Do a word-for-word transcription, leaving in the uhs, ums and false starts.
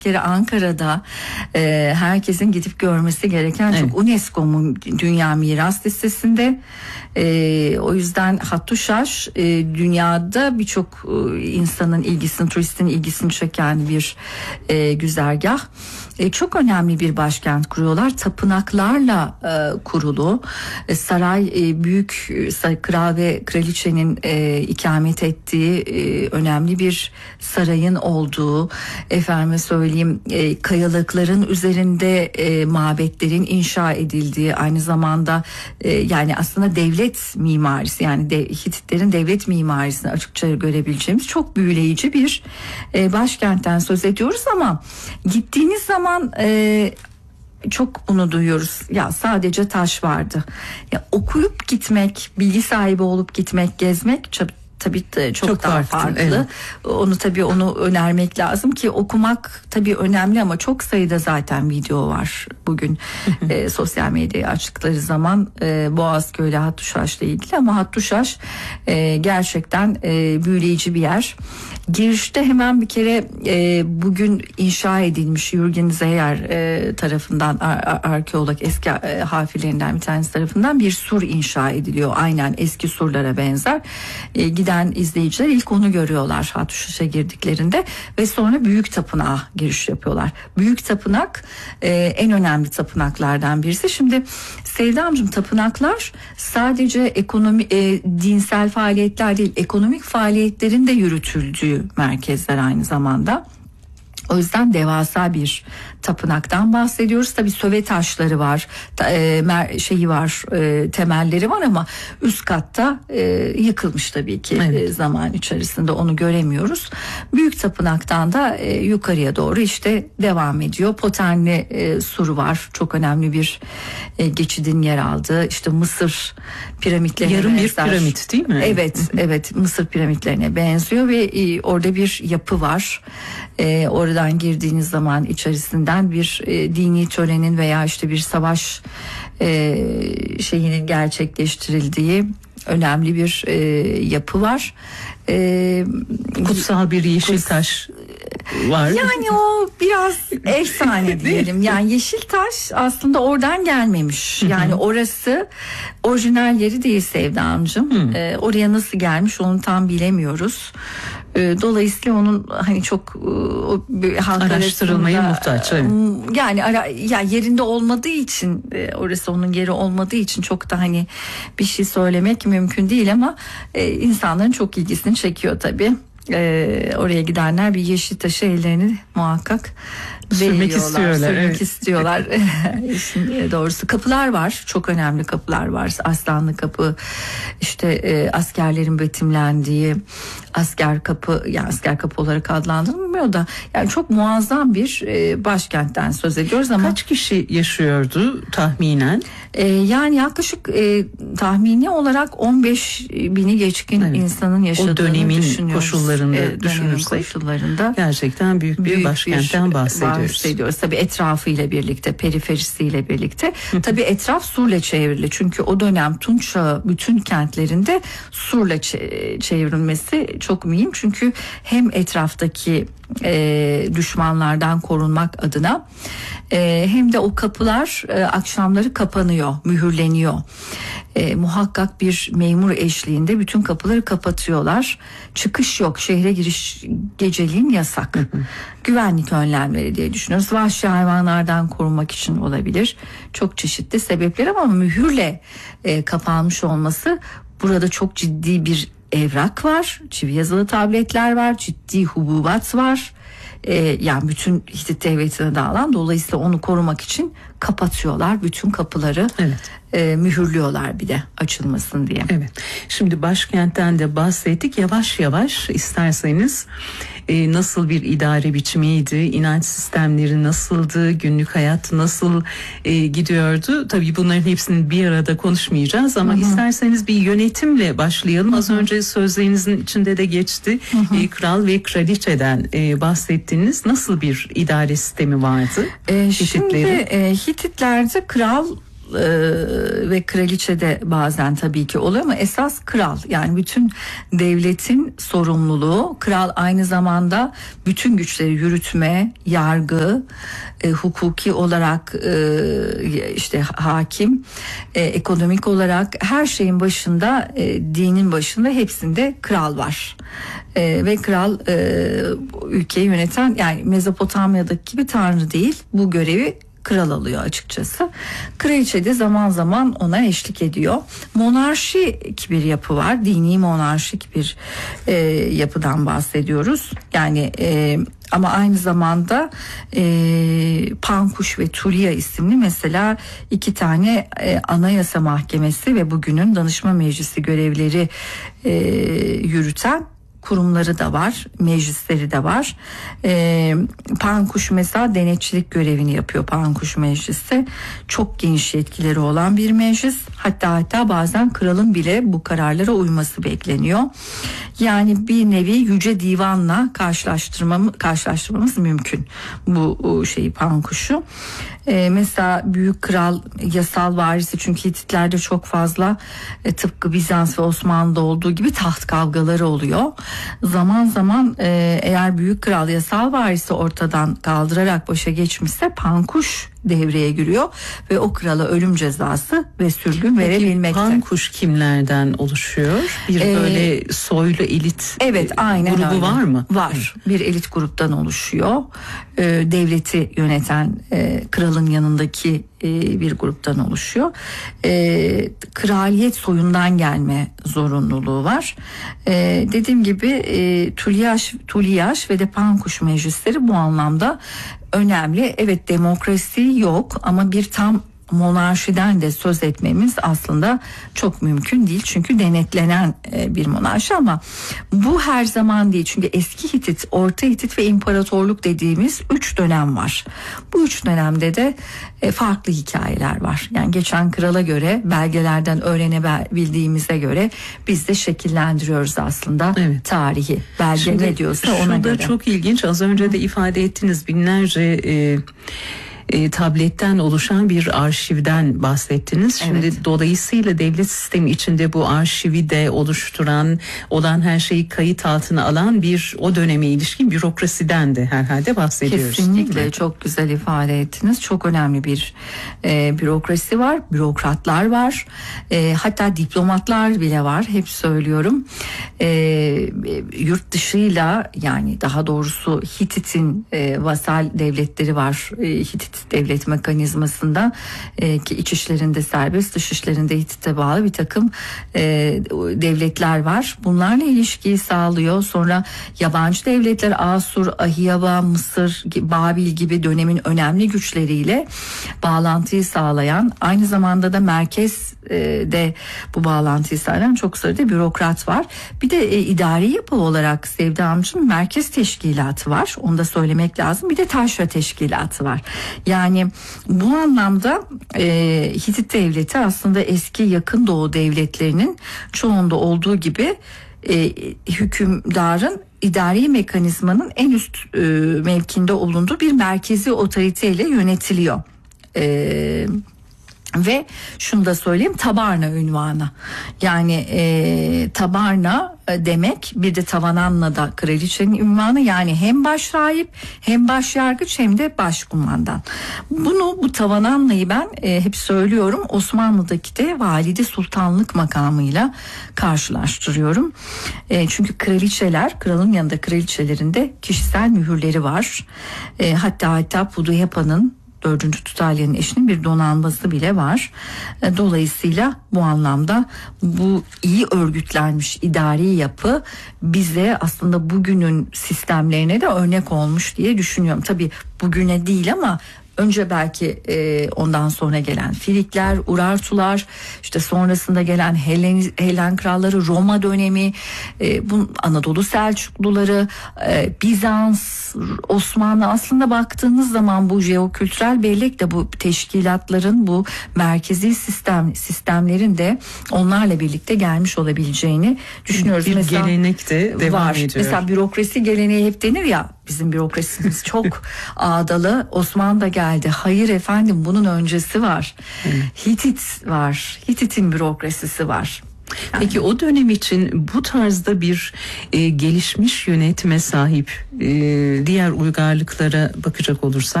kere Ankara'da e, herkesin gidip görmesi gereken, evet, çok UNESCO'nun Dünya Miras Listesi'nde. E, o yüzden Hattuşaş e, dünyada birçok e, insanın ilgisini, turistin ilgisini çeken bir e, güzergah. E, çok önemli bir başkent kuruyorlar. Tapınaklarla e, kurulu. E, saray e, büyük e, kral ve kraliçenin e, ikamet ettiği e, önemli bir sarayın olduğu, efendime söyleyeyim e, kayalıkların üzerinde e, mabetlerin inşa edildiği, aynı zamanda e, yani aslında devlet mimarisi, yani de, Hititlerin devlet mimarisini açıkça görebileceğimiz çok büyüleyici bir e, başkentten söz ediyoruz. Ama gittiğiniz zaman e, çok bunu duyuyoruz. Ya sadece taş vardı. Ya okuyup gitmek, bilgi sahibi olup gitmek, gezmek çok, tabii çok, çok daha farklı. farklı. Evet. Onu tabii onu önermek lazım ki okumak tabii önemli, ama çok sayıda zaten video var bugün e, sosyal medyayı açtıkları zaman e, Boğazköy ile Hattuşaş'la ilgili. Ama Hattuşaş e, gerçekten e, büyüleyici bir yer. Girişte hemen bir kere e, bugün inşa edilmiş Jürgen Zeyer e, tarafından, ar- arkeolog eski e, hafirlerinden bir tanesi tarafından bir sur inşa ediliyor. Aynen eski surlara benzer. E, giden izleyiciler ilk onu görüyorlar Hattuşaş'a girdiklerinde ve sonra Büyük Tapınağa giriş yapıyorlar. Büyük Tapınak e, en önemli tapınaklardan birisi. Şimdi Sevdamcığım, tapınaklar sadece ekonomi, e, dinsel faaliyetler değil, ekonomik faaliyetlerin de yürütüldüğü merkezler aynı zamanda. O yüzden devasa bir tapınaktan bahsediyoruz. Tabii söve taşları var, e, şeyi var, e, temelleri var, ama üst katta e, yıkılmış tabii ki. Evet. E, zaman içerisinde onu göremiyoruz. Büyük tapınaktan da e, yukarıya doğru işte devam ediyor. Potenli e, suru var. Çok önemli bir e, geçidin yer aldığı. İşte Mısır piramitlerine yarım benzer. Bir piramit değil mi? Evet, evet, Mısır piramitlerine benziyor ve e, orada bir yapı var. E, oradan girdiğiniz zaman içerisinden bir e, dini törenin veya işte bir savaş e, şeyinin gerçekleştirildiği önemli bir e, yapı var. E, Kutsal bir yeşil kuts- taş var. Yani o biraz efsane diyelim. Yani yeşil taş aslında oradan gelmemiş. Yani orası orijinal yeri değil Sevdamcığım. E, oraya nasıl gelmiş onu tam bilemiyoruz. Dolayısıyla onun hani çok o, halk araştırılmaya muhtaç. Evet. Yani ara, ya yerinde olmadığı için, orası onun yeri olmadığı için çok da hani bir şey söylemek mümkün değil, ama e, insanların çok ilgisini çekiyor tabii. E, oraya gidenler bir yeşil taşı ellerini muhakkak sürmek istiyorlar. Sürmek evet. istiyorlar. Şimdi doğrusu kapılar var. Çok önemli kapılar var. Aslanlı Kapı, işte e, askerlerin betimlendiği asker kapı, yani asker kapı olarak adlandırılmıyor da, yani çok muazzam bir e, başkentten söz ediyoruz. Ama kaç kişi yaşıyordu tahminen? E, yani yaklaşık e, tahmini olarak on beş bini geçkin evet. insanın yaşadığını o dönemin düşünüyoruz. koşullarında e, düşünürsek koşullarında gerçekten büyük bir büyük başkentten bir bahsediyoruz. bahsediyoruz. Tabii etrafıyla birlikte, periferisiyle birlikte. Tabii etraf surla çevrili. Çünkü o dönem Tunç Çağı bütün kentlerinde surla çevrilmesi çok mühim. Çünkü hem etraftaki e, düşmanlardan korunmak adına e, hem de o kapılar e, akşamları kapanıyor, mühürleniyor. E, muhakkak bir memur eşliğinde bütün kapıları kapatıyorlar. Çıkış yok, şehre giriş geceliğin yasak. Güvenlik önlemleri diye düşünüyoruz. Vahşi hayvanlardan korunmak için olabilir. Çok çeşitli sebepler, ama mühürle e, kapanmış olması, burada çok ciddi bir evrak var, çivi yazılı tabletler var, ciddi hububat var. Ee, yani bütün Hitit devletine dağılan, dolayısıyla onu korumak için kapatıyorlar bütün kapıları. Evet. E, mühürlüyorlar bir de açılmasın diye. Evet. Şimdi başkentten de bahsettik. Yavaş yavaş isterseniz e, nasıl bir idare biçimiydi, inanç sistemleri nasıldı, günlük hayat nasıl e, gidiyordu? Tabii bunların hepsini bir arada konuşmayacağız, ama Hı-hı. isterseniz bir yönetimle başlayalım. Hı-hı. Az önce sözlerinizin içinde de geçti. E, kral ve kraliçeden e, bahsettiniz. Nasıl bir idare sistemi vardı? E, şimdi e, Hititlerde kral e, ve kraliçe de bazen tabii ki oluyor ama esas kral, yani bütün devletin sorumluluğu. Kral aynı zamanda bütün güçleri yürütme, yargı, e, hukuki olarak e, işte hakim, e, ekonomik olarak her şeyin başında, e, dinin başında, hepsinde kral var. E, ve kral e, ülkeyi yöneten, yani Mezopotamya'daki gibi tanrı değil, bu görevi kral alıyor açıkçası. Kraliçe de zaman zaman ona eşlik ediyor. Monarşik bir yapı var. Dini monarşik bir e, yapıdan bahsediyoruz. Yani e, ama aynı zamanda e, Pankuş ve Tulia isimli mesela iki tane e, anayasa mahkemesi ve bugünün danışma meclisi görevleri e, yürüten kurumları da var, meclisleri de var. Ee, Pankuş mesela denetçilik görevini yapıyor. Pankuş Meclisi çok geniş yetkileri olan bir meclis. Hatta hatta bazen kralın bile bu kararlara uyması bekleniyor. Yani bir nevi yüce divanla karşılaştırmamız, karşılaştırmamız mümkün bu şeyi, Pankuş'u. Ee, mesela büyük kral yasal varisi, çünkü Hititlerde çok fazla e, tıpkı Bizans ve Osmanlı'da olduğu gibi taht kavgaları oluyor. Zaman zaman e, eğer büyük kral yasal varisi ortadan kaldırarak başa geçmişse Pankuş devreye giriyor ve o krala ölüm cezası ve sürgün Peki, verebilmekte. Pankuş kimlerden oluşuyor? Bir ee, böyle soylu elit evet, aynen grubu öyle. var mı? Var. Bir elit gruptan oluşuyor. Ee, devleti yöneten e, kralın yanındaki e, bir gruptan oluşuyor. E, kraliyet soyundan gelme zorunluluğu var. E, dediğim gibi e, Tulyaş, Tulyaş ve de Pankuş meclisleri bu anlamda önemli. Evet, demokrasi yok ama bir tam monarşiden de söz etmemiz aslında çok mümkün değil. Çünkü denetlenen bir monarşi, ama bu her zaman değil. Çünkü eski Hitit, Orta Hitit ve İmparatorluk dediğimiz üç dönem var. Bu üç dönemde de farklı hikayeler var. Yani geçen krala göre, belgelerden öğrenebildiğimize göre biz de şekillendiriyoruz aslında evet. tarihi. Belge Şimdi, ne diyorsa ona göre. Şurada çok ilginç, az önce de ifade ettiniz, binlerce e, E, tabletten oluşan bir arşivden bahsettiniz. Şimdi evet. dolayısıyla devlet sistemi içinde bu arşivi de oluşturan, olan her şeyi kayıt altına alan bir o döneme ilişkin bürokrasiden de herhalde bahsediyoruz. Kesinlikle çok güzel ifade ettiniz. Çok önemli bir e, bürokrasi var, bürokratlar var, e, hatta diplomatlar bile var. Hep söylüyorum. E, yurt dışıyla, yani daha doğrusu Hitit'in e, vasal devletleri var. E, Hitit devlet mekanizmasında e, ki iç işlerinde serbest, dış işlerinde Hitit'e bağlı bir takım e, devletler var. Bunlarla ilişkiyi sağlıyor. Sonra yabancı devletler, Asur, Ahiyaba, Mısır, Babil gibi dönemin önemli güçleriyle bağlantıyı sağlayan, aynı zamanda da merkez e, de bu bağlantıyı sağlayan çok sayıda bürokrat var. Bir de e, idari yapı olarak Sevda Hanımcığım, merkez teşkilatı var. Onu da söylemek lazım. Bir de taşra teşkilatı var. Yani bu anlamda e, Hitit devleti aslında eski yakın doğu devletlerinin çoğunda olduğu gibi e, hükümdarın idari mekanizmanın en üst e, mevkinde bulunduğu bir merkezi otoriteyle yönetiliyor. E, Ve şunu da söyleyeyim, tabarna ünvanı, yani e, tabarna demek, bir de tavananla da kraliçenin ünvanı, yani hem başrahip hem başyargıç hem de başkumandan. Bunu, bu tavananlayı ben e, hep söylüyorum, Osmanlı'daki de valide sultanlık makamıyla karşılaştırıyorum. E, çünkü kraliçeler, kralın yanında kraliçelerin de kişisel mühürleri var. E, hatta hatta Pudihepa'nın, dördüncü Tutalya'nın eşinin bir donanması bile var. Dolayısıyla bu anlamda bu iyi örgütlenmiş idari yapı bize aslında bugünün sistemlerine de örnek olmuş diye düşünüyorum. Tabii bugüne değil ama önce belki e, ondan sonra gelen Frikler, Urartular, işte sonrasında gelen Helen, Helen kralları, Roma dönemi, e, bu Anadolu Selçukluları, e, Bizans, Osmanlı, aslında baktığınız zaman bu jeokültürel bellek de bu teşkilatların, bu merkezi sistem sistemlerin de onlarla birlikte gelmiş olabileceğini düşünüyoruz. Bir mesela, gelenek de devam var. ediyor. Mesela bürokrasi geleneği hep denir ya, bizim bürokrasimiz çok ağdalı. Osmanlı da geldi. Hayır efendim, bunun öncesi var. Evet. Hitit var. Hitit'in bürokrasisi var. Yani. Peki o dönem için bu tarzda bir e, gelişmiş yönetime sahip e, diğer uygarlıklara bakacak olursak